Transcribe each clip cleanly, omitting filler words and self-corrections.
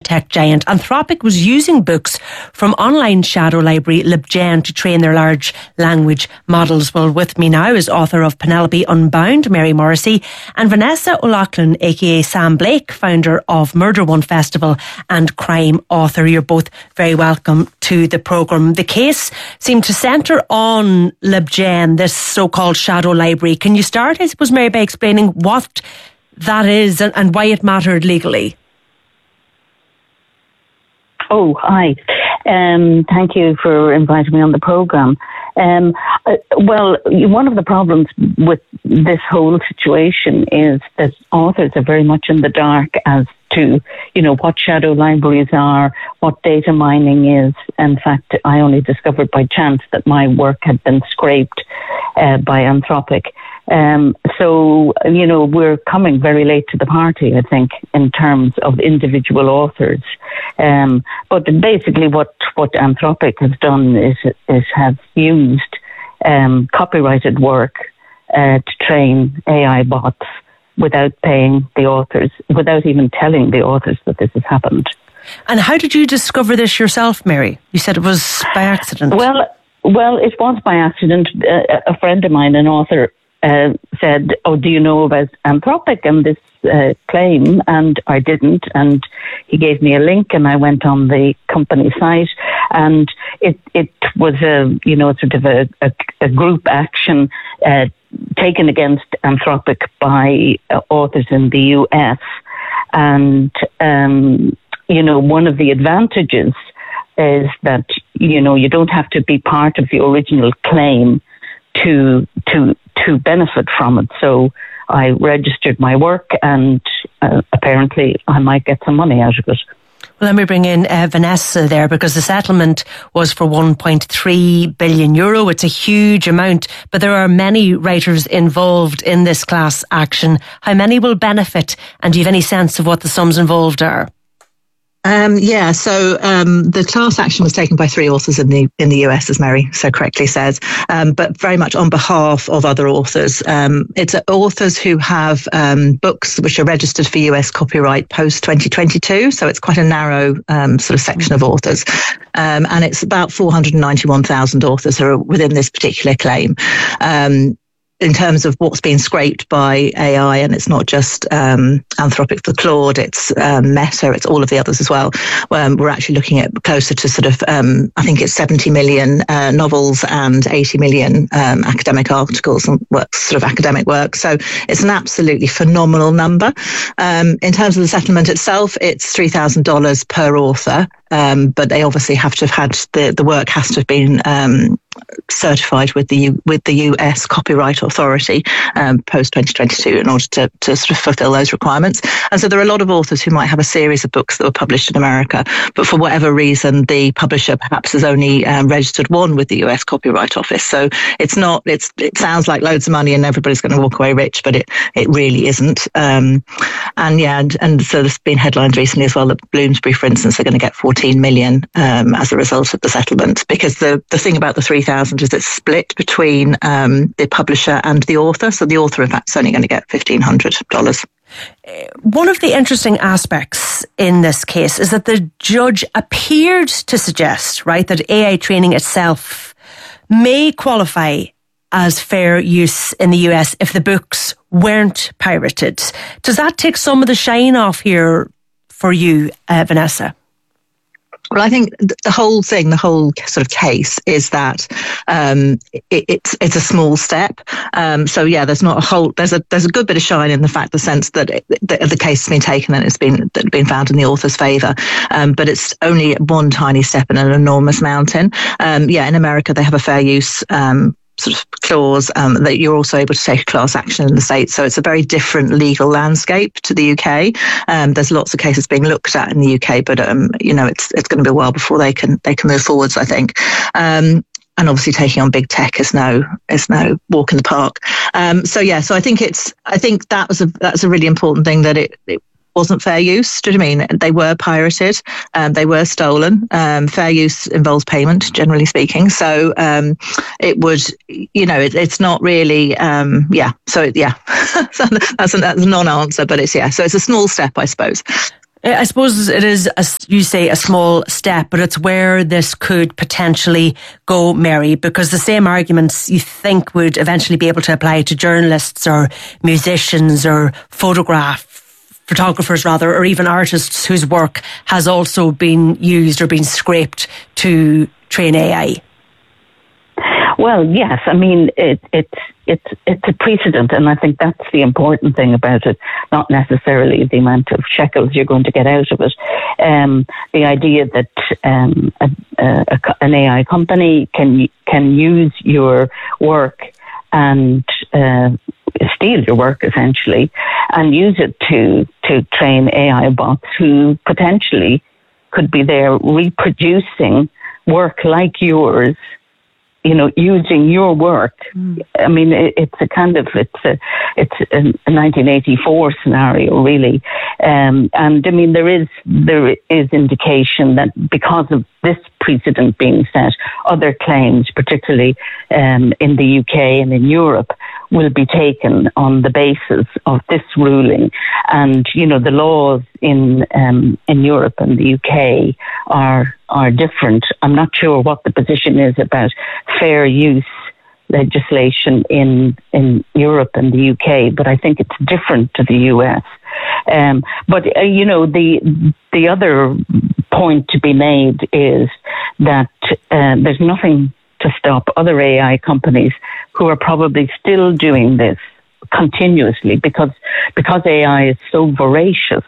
tech giant. Anthropic was using books from online shadow library LibGen to train their large language models. Well, with me now is author of Penelope Unbound, Mary Morrissey, and Vanessa O'Loughlin, aka Sam Blake, founder of Murder One Festival and crime author. You're both very welcome to the programme. The case seemed to centre on LibGen, this so-called shadow library. Can you start, I suppose, Mary, by explaining what that is and why it mattered legally? Oh, hi. Thank you for inviting me on the programme. Well, one of the problems with this whole situation is that authors are very much in the dark as to, what shadow libraries are, what data mining is. In fact, I only discovered by chance that my work had been scraped by Anthropic. So, we're coming very late to the party, I think, in terms of individual authors. But basically what Anthropic has done is have used copyrighted work to train AI bots without paying the authors, without even telling the authors that this has happened. And how did you discover this yourself, Mary? You said it was by accident. Well, it was by accident. A friend of mine, an author, said, "Oh, do you know about Anthropic and this claim?" And I didn't. And he gave me a link, and I went on the company site, and it was a group action taken against Anthropic by authors in the US. And one of the advantages is that you don't have to be part of the original claim to benefit from it. So I registered my work, and apparently I might get some money out of it. Well, let me bring in Vanessa there, because the settlement was for €1.3 billion. It's a huge amount, but there are many writers involved in this class action. How many will benefit, and do you have any sense of what the sums involved are? So the class action was taken by 3 authors in the US, as Mary so correctly says, but very much on behalf of other authors. It's authors who have books which are registered for US copyright post 2022, so it's quite a narrow sort of section of authors, and it's about 491,000 authors who are within this particular claim. In terms of what's been scraped by AI, and it's not just Anthropic for Claude, it's Meta, it's all of the others as well. We're actually looking at closer to sort of, I think it's 70 million novels and 80 million academic articles and works, sort of academic work. So it's an absolutely phenomenal number. In terms of the settlement itself, it's $3,000 per author. But they obviously have to have had the work has to have been certified with the US Copyright Authority post 2022 in order to sort of fulfil those requirements. And so there are a lot of authors who might have a series of books that were published in America, but for whatever reason the publisher perhaps has only registered one with the US Copyright Office. So it sounds like loads of money and everybody's going to walk away rich, but it really isn't. And so there's been headlines recently as well that Bloomsbury, for instance, are going to get 14 million as a result of the settlement, because the thing about the 3,000 is it's split between the publisher and the author. So the author, in fact, is only going to get $1,500. One of the interesting aspects in this case is that the judge appeared to suggest, right, that AI training itself may qualify as fair use in the US if the books weren't pirated. Does that take some of the shine off here for you, Vanessa? Well, I think the whole sort of case is that it's a small step. So yeah, there's a good bit of shine in the sense that the case has been taken and it's been found in the author's favour. But it's only one tiny step in an enormous mountain. In America they have a fair use sort of clause that you're also able to take a class action in the States. So it's a very different legal landscape to the UK. There's lots of cases being looked at in the UK, but it's going to be a while before they can move forwards, I think. And obviously taking on big tech is no walk in the park. So I think that's a really important thing, that it wasn't fair use. Do you know what I mean? They were pirated, they were stolen. Fair use involves payment, generally speaking. So it would, it's not really, So that's a non-answer, but so it's a small step, I suppose. I suppose it is, as you say, a small step, but it's where this could potentially go, Mary, because the same arguments you think would eventually be able to apply to journalists or musicians or photographers rather, or even artists whose work has also been used or been scraped to train AI. Well, yes. I mean, it's a precedent, and I think that's the important thing about it. Not necessarily the amount of shekels you're going to get out of it. The idea that an AI company can use your work and steal your work essentially, and use it to train AI bots who potentially could be there reproducing work like yours, using your work. I mean, it's a 1984 scenario, really. And I mean, there is indication that because of this precedent being set, other claims, particularly in the UK and in Europe, will be taken on the basis of this ruling. And, the laws in Europe and the UK are different. I'm not sure what the position is about fair use legislation in Europe and the UK, but I think it's different to the US. But the other point to be made is that there's nothing to stop other AI companies who are probably still doing this continuously because AI is so voracious.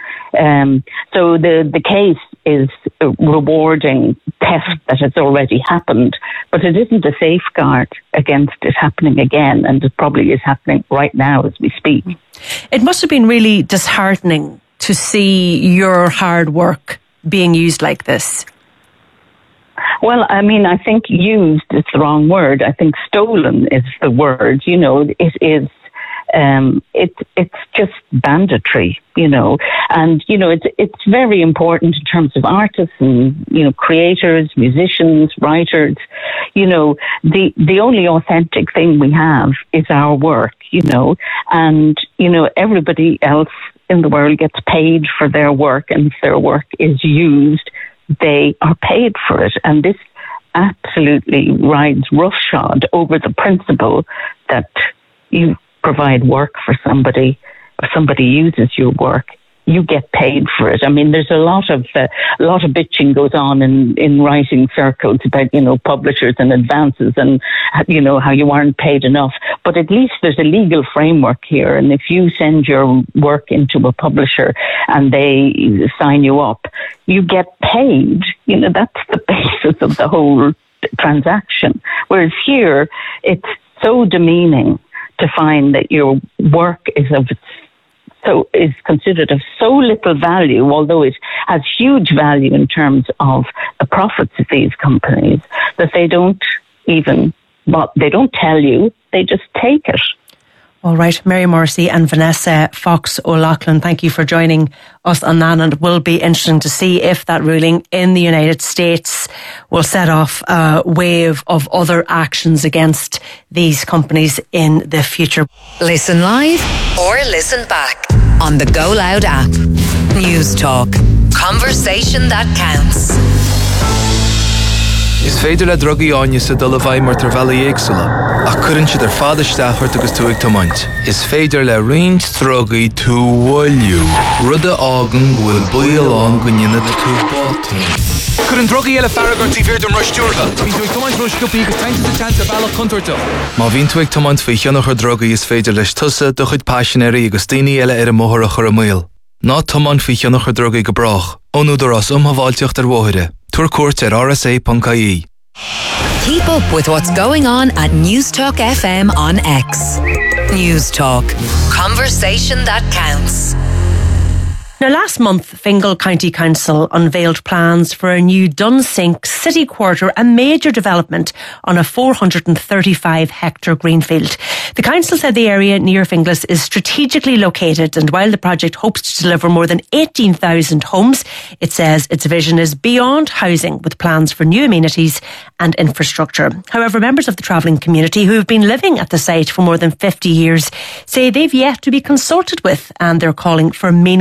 So the case is rewarding theft that has already happened, but it isn't a safeguard against it happening again, and it probably is happening right now as we speak. It must have been really disheartening to see your hard work being used like this. Well, I mean, I think used is the wrong word. I think stolen is the word. It is. It's just banditry, and it's very important in terms of artists and creators, musicians, writers. The only authentic thing we have is our work, and everybody else in the world gets paid for their work, and if their work is used, they are paid for it, and this absolutely rides roughshod over the principle that you provide work for somebody, or somebody uses your work, you get paid for it. I mean, there's a lot of bitching goes on in writing circles about publishers and advances and how you aren't paid enough. But at least there's a legal framework here, and if you send your work into a publisher and they sign you up, you get paid. That's the basis of the whole transaction. Whereas here, it's so demeaning to find that your work is considered of so little value, although it has huge value in terms of the profits of these companies, that they don't tell you, they just take it. All right, Mary Morrissey and Vanessa Fox O'Loughlin, thank you for joining us on that, and it will be interesting to see if that ruling in the United States will set off a wave of other actions against these companies in the future. Listen live or listen back on the Go Loud app. News Talk. Conversation that counts. Is féidir le drogaí áine sa dul a bhaid mar tar bheala éagsúla, ach cuireann siad ar fada isteachart agus tú ag tomaint. Is féidir le roinnt drogaí tú bhfuilú, rud a ágan bhfuil buailán go nionad tú bátaí. Cuireann drogaí eile faragart tí bhéir don ruistíortha. Bhín tú ag tomaint ruisciúpaí agus tainte sa chance a bhealach contorta. Má bhín tú ag tomaint faoi cheannachar drogaí is féidir leis tusa do chuid passionéirí agus daoine eile ar a móthar a chur a míl. Ná tomaint faoi cheannachar drogaí go brach, ónúdar as umhaváilteocht ar bmhóire. Tour court at rsa.ie. Keep up with what's going on at News Talk FM on X. News Talk. Conversation that counts. Now, last month, Fingal County Council unveiled plans for a new Dunsink city quarter, a major development on a 435-hectare greenfield. The council said the area near Finglas is strategically located, and while the project hopes to deliver more than 18,000 homes, it says its vision is beyond housing, with plans for new amenities and infrastructure. However, members of the travelling community who have been living at the site for more than 50 years say they've yet to be consulted with, and they're calling for meaningful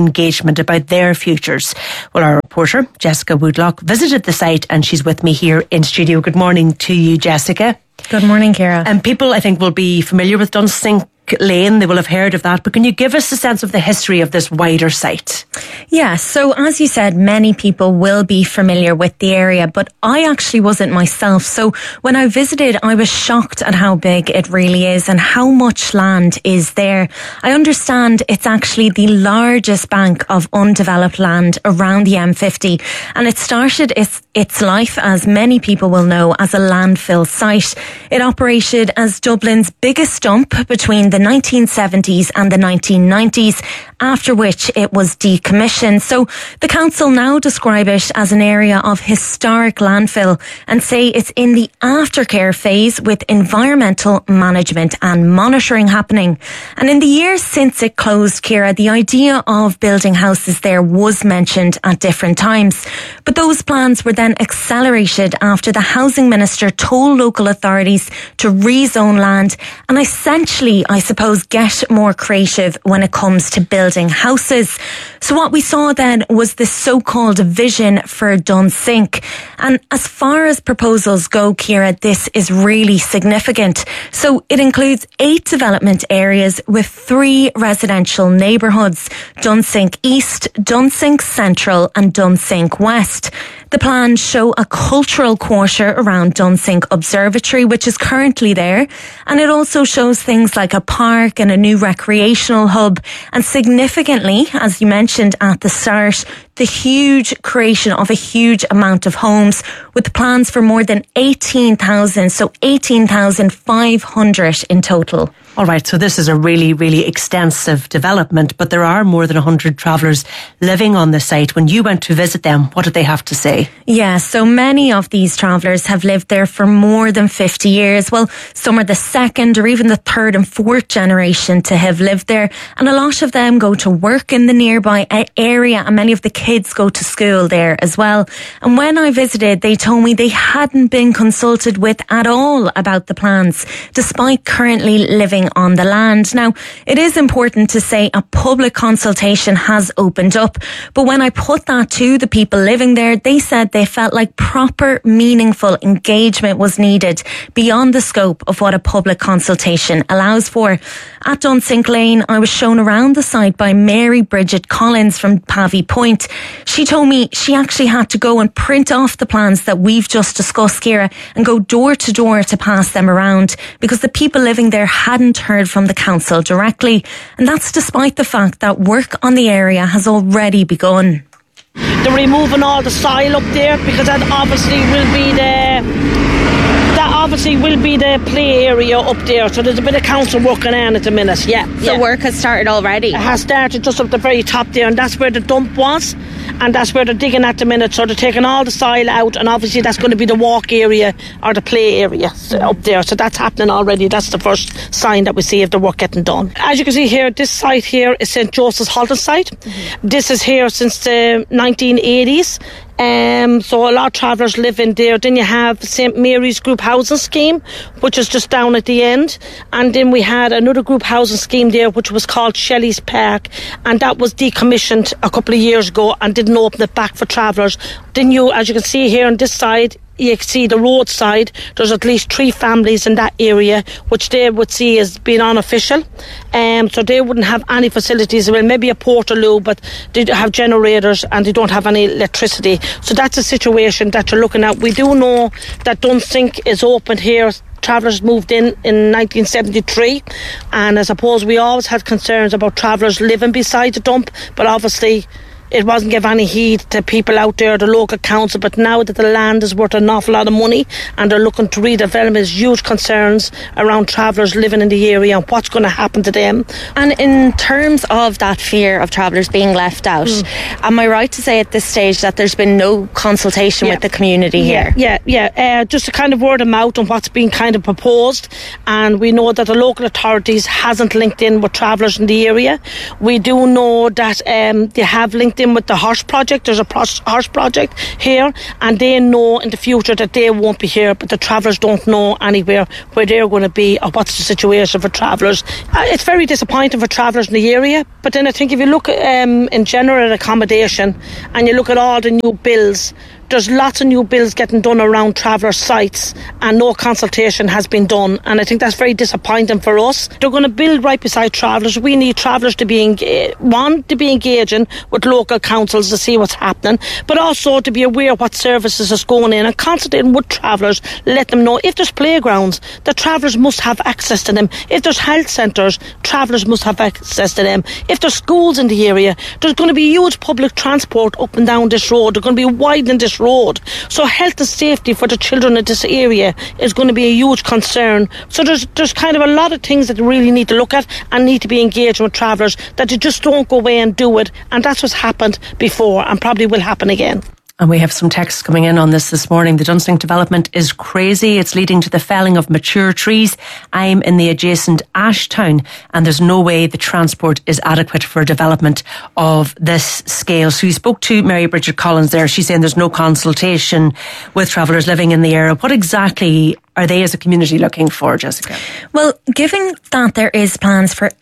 engagement about their futures. Well, our reporter, Jessica Woodlock, visited the site and she's with me here in studio. Good morning to you, Jessica. Good morning, Ciara. And people, I think, will be familiar with Dunsink Lane. They will have heard of that. But can you give us a sense of the history of this wider site? Yeah, so as you said, many people will be familiar with the area, but I actually wasn't myself. So when I visited, I was shocked at how big it really is and how much land is there. I understand it's actually the largest bank of undeveloped land around the M50, and it started its life, as many people will know, as a landfill site. It operated as Dublin's biggest dump between the 1970s and the 1990s, after which it was decommissioned. So the council now describe it as an area of historic landfill and say it's in the aftercare phase with environmental management and monitoring happening. And in the years since it closed, Ciara, the idea of building houses there was mentioned at different times. But those plans were then accelerated after the housing minister told local authorities to rezone land and essentially, I suppose, get more creative when it comes to building houses. So what we saw then was this so-called vision for Dunsink. And as far as proposals go, Ciara, this is really significant. So it includes 8 development areas with 3 residential neighbourhoods: Dunsink East, Dunsink Central and Dunsink West. The plans show a cultural quarter around Dunsink Observatory, which is currently there, and it also shows things like a park and a new recreational hub, and significantly, as you mentioned at the start, the huge creation of a huge amount of homes with plans for more than 18,000, so 18,500 in total. All right, so this is a really, really extensive development, but there are more than 100 travellers living on the site. When you went to visit them, what did they have to say? Yeah, so many of these travellers have lived there for more than 50 years. Well, some are the second or even the third and fourth generation to have lived there. And a lot of them go to work in the nearby area, and many of the kids go to school there as well. And when I visited, they told me they hadn't been consulted with at all about the plans, despite currently living on the land. Now, it is important to say a public consultation has opened up, but when I put that to the people living there, they said they felt like proper, meaningful engagement was needed beyond the scope of what a public consultation allows for. At Dunsink Lane, I was shown around the site by Mary Bridget Collins from Pavey Point. She told me she actually had to go and print off the plans that we've just discussed, Ciara, and go door to door to pass them around because the people living there hadn't heard from the council directly. And that's despite the fact that work on the area has already begun. They're removing all the soil up there because that obviously will be the play area up there. So there's a bit of council working on at the minute. Yeah. So work has started already? It has started just up the very top there, and that's where the dump was, and that's where they're digging at the minute. So they're taking all the soil out, and obviously that's going to be the walk area or the play area up there. So that's happening already. That's the first sign that we see of the work getting done. As you can see here, this site here is St. Joseph's Halton site. Mm-hmm. This is here since the 1980s. So a lot of travellers live in there. Then you have St. Mary's Group Housing Scheme, which is just down at the end. And then we had another group housing scheme there, which was called Shelley's Park. And that was decommissioned a couple of years ago and didn't open it back for travellers. Then as you can see here on this side, you can see the roadside, there's at least 3 families in that area, which they would see as being unofficial. So they wouldn't have any facilities. Well, maybe a portaloo, but they have generators and they don't have any electricity. So that's a situation that you're looking at. We do know that Dunsink is open here. Travellers moved in 1973, and I suppose we always had concerns about travellers living beside the dump, but obviously it wasn't give any heed to people out there, the local council. But now that the land is worth an awful lot of money and they're looking to redevelop, there's huge concerns around travellers living in the area and what's going to happen to them. And in terms of that fear of travellers being left out, am I right to say at this stage that there's been no consultation with the community here? Yeah. Just a kind of word of mouth on what's being kind of proposed, and we know that the local authorities hasn't linked in with travellers in the area. We do know that they have linked in with the horse project. There's a horse project here, and they know in the future that they won't be here, but the travellers don't know anywhere where they're going to be or what's the situation for travellers. It's very disappointing for travellers in the area, but then I think if you look in general at accommodation and you look at all the new bills, there's lots of new bills getting done around traveller sites and no consultation has been done, and I think that's very disappointing for us. They're going to build right beside travellers. We need travellers to be engaging with local councils to see what's happening, but also to be aware of what services is going in and consultating with travellers. Let them know if there's playgrounds, the travellers must have access to them. If there's health centres, travellers must have access to them. If there's schools in the area, there's going to be huge public transport up and down this road. They're going to be widening this road. So health and safety for the children in this area is going to be a huge concern. So there's kind of a lot of things that we really need to look at and need to be engaged with travellers, that they just don't go away and do it. And that's what's happened before and probably will happen again. And we have some texts coming in on this morning. The Dunsink development is crazy. It's leading to the felling of mature trees. I'm in the adjacent Ashtown, and there's no way the transport is adequate for development of this scale. So we spoke to Mary Bridget Collins there. She's saying there's no consultation with travellers living in the area. What exactly are they as a community looking for, Jessica? Well, given that there is plans for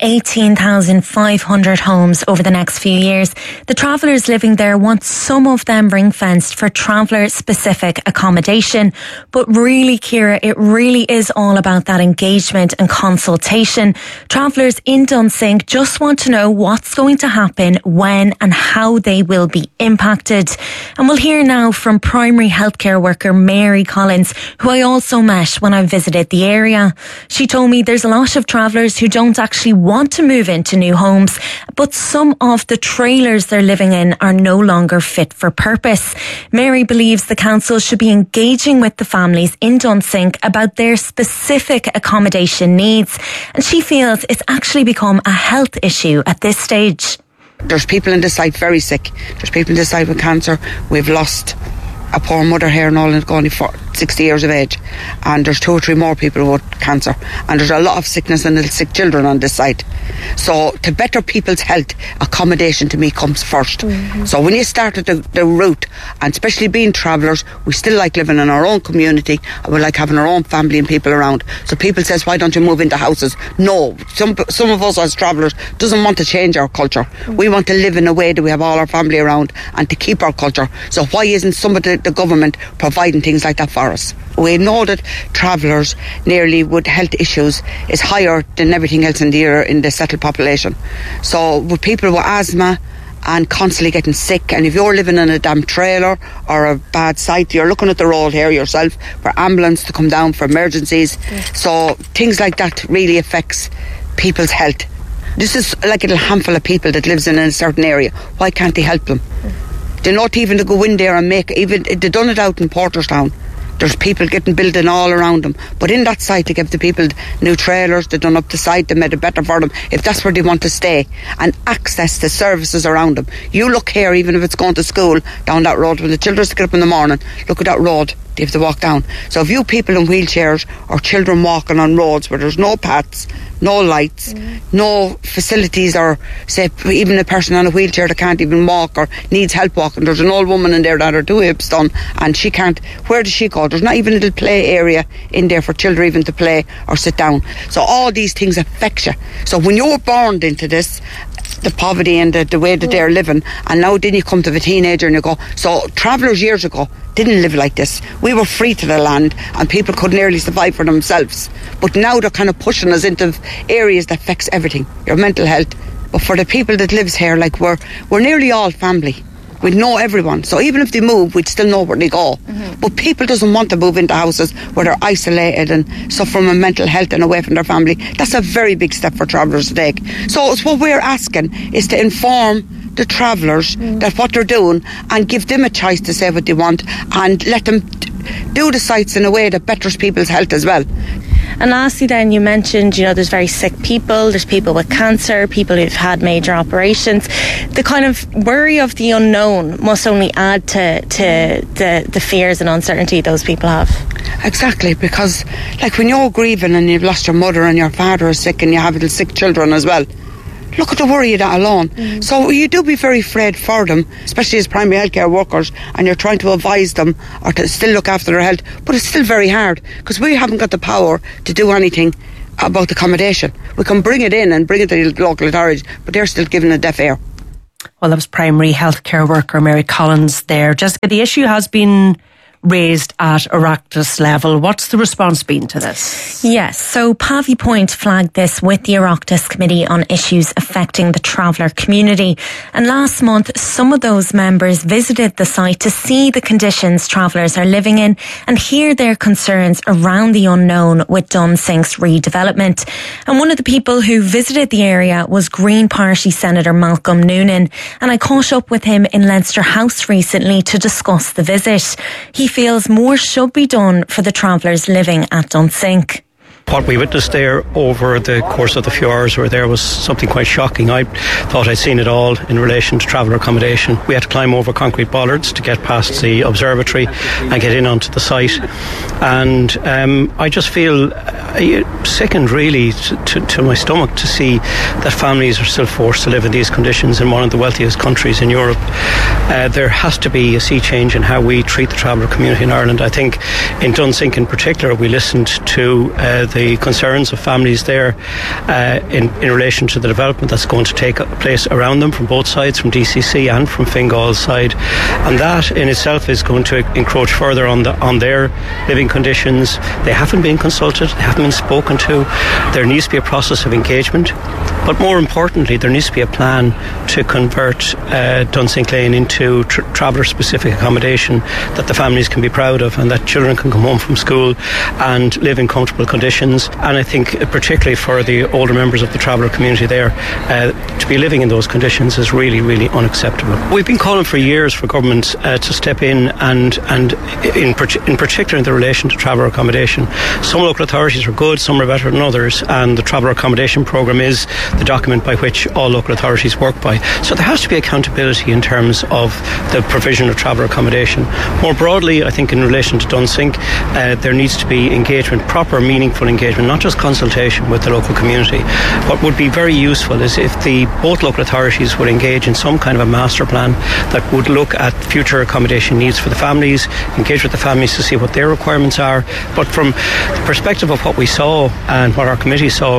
18,500 homes over the next few years, the travellers living there want some of them ring-fenced for traveller-specific accommodation. But really, Ciara, it really is all about that engagement and consultation. Travellers in Dunsink just want to know what's going to happen, when and how they will be impacted. And we'll hear now from primary healthcare worker Mary Collins, who I also met when I visited the area. She told me there's a lot of travellers who don't actually want to move into new homes, but some of the trailers they're living in are no longer fit for purpose. Mary believes the council should be engaging with the families in Dunsink about their specific accommodation needs, and she feels it's actually become a health issue at this stage. There's people in this site very sick. There's people in this site with cancer. We've lost a poor mother here and all, and only 60 years of age, and there's 2 or 3 more people with cancer, and there's a lot of sickness and little sick children on this site. So to better people's health, accommodation to me comes first. So when you started the route, and especially being travellers, we still like living in our own community, and we like having our own family and people around. So people says, why don't you move into houses? No, some of us as travellers doesn't want to change our culture. We want to live in a way that we have all our family around and to keep our culture. So why isn't somebody, the government, providing things like that for us? We know that travellers nearly with health issues is higher than everything else in the settled population. So with people with asthma and constantly getting sick, and if you're living in a damn trailer or a bad site, you're looking at the road here yourself for ambulance to come down for emergencies. So things like that really affects people's health. This is like a little handful of people that lives in a certain area. Why can't they help them? They're not even to go in there and make, even they done it out in Porterstown. There's people getting building all around them. But in that site, they give the people new trailers, they done up the site, they made it better for them, if that's where they want to stay, and access the services around them. You look here, even if it's going to school, down that road, when the children get up in the morning, look at that road, they have to walk down. So if you people in wheelchairs or children walking on roads where there's no paths, no lights, no facilities, or say even a person on a wheelchair that can't even walk or needs help walking, there's an old woman in there that her 2 hips done and she can't, where does she go? There's not even a little play area in there for children even to play or sit down. So all these things affect you. So when you were born into this, the poverty and the way that they're living, and now then you come to the teenager and you go, so travellers years ago didn't live like this. We were free to the land and people could nearly survive for themselves, but now they're kind of pushing us into areas that affects everything, your mental health. But for the people that lives here, like we're nearly all family. We'd know everyone, so even if they move, we'd still know where they go. But people doesn't want to move into houses where they're isolated and suffer from mental health and away from their family. That's a very big step for travellers to take. So it's what we're asking is to inform the travellers that what they're doing and give them a choice to say what they want and let them do the sites in a way that betters people's health as well. And lastly then, you mentioned, there's very sick people, there's people with cancer, people who've had major operations. The kind of worry of the unknown must only add to the fears and uncertainty those people have. Exactly, because like when you're grieving and you've lost your mother and your father is sick and you have little sick children as well, look at the worry of that alone. So you do be very afraid for them, especially as primary healthcare workers, and you're trying to advise them or to still look after their health, but it's still very hard because we haven't got the power to do anything about accommodation. We can bring it in and bring it to the local authorities, but they're still giving a deaf ear. Well, that was primary healthcare worker Mary Collins there. Jessica, the issue has been raised at Oireachtas level. What's the response been to this? Yes, so Pavy Point flagged this with the Oireachtas Committee on Issues Affecting the Traveller Community. And last month, some of those members visited the site to see the conditions travellers are living in and hear their concerns around the unknown with Dunsink's redevelopment. And one of the people who visited the area was Green Party Senator Malcolm Noonan. And I caught up with him in Leinster House recently to discuss the visit. He feels more should be done for the travellers living at Dunsink. What we witnessed there over the course of the few hours we were there was something quite shocking. I thought I'd seen it all in relation to traveller accommodation. We had to climb over concrete bollards to get past the observatory and get in onto the site. And I just feel sickened really to my stomach to see that families are still forced to live in these conditions in one of the wealthiest countries in Europe. There has to be a sea change in how we treat the traveller community in Ireland. I think in Dunsink in particular we listened to the concerns of families there in relation to the development that's going to take place around them from both sides, from DCC and from Fingal's side, and that in itself is going to encroach further on their living conditions. They haven't been consulted, they haven't been spoken to. There needs to be a process of engagement, but more importantly there needs to be a plan to convert Dunsink Lane into traveller specific accommodation that the families can be proud of and that children can come home from school and live in comfortable conditions. And I think particularly for the older members of the traveller community there, to be living in those conditions is really, really unacceptable. We've been calling for years for government to step in and in particular in the relation to traveller accommodation. Some local authorities are good, some are better than others, and the traveller accommodation programme is the document by which all local authorities work by. So there has to be accountability in terms of the provision of traveller accommodation. More broadly, I think in relation to Dunsink, there needs to be engagement, proper, meaningful engagement, not just consultation with the local community. What would be very useful is if both local authorities would engage in some kind of a master plan that would look at future accommodation needs for the families, engage with the families to see what their requirements are. But from the perspective of what we saw and what our committee saw,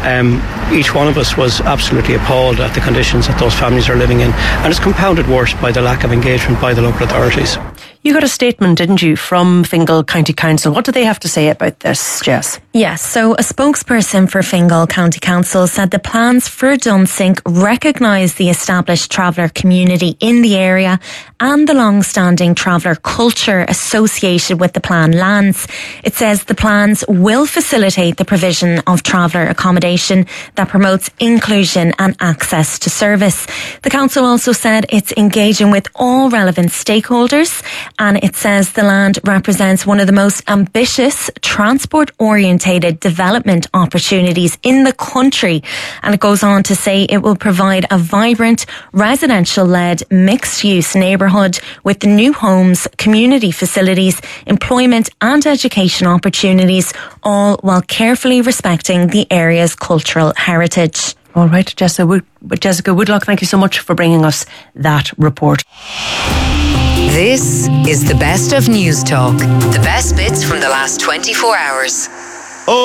each one of us was absolutely appalled at the conditions that those families are living in, and it's compounded worse by the lack of engagement by the local authorities. You got a statement, didn't you, from Fingal County Council. What do they have to say about this, Jess? Yes, so a spokesperson for Fingal County Council said the plans for Dunsink recognise the established traveller community in the area and the long-standing traveller culture associated with the plan lands. It says the plans will facilitate the provision of traveller accommodation that promotes inclusion and access to service. The council also said it's engaging with all relevant stakeholders, and it says the land represents one of the most ambitious transport-orientated development opportunities in the country. And it goes on to say it will provide a vibrant, residential-led, mixed-use neighbourhood with new homes, community facilities, employment and education opportunities, all while carefully respecting the area's cultural heritage. All right, Jessica Woodlock, thank you so much for bringing us that report. This is the best of News Talk. The best bits from the last 24 hours.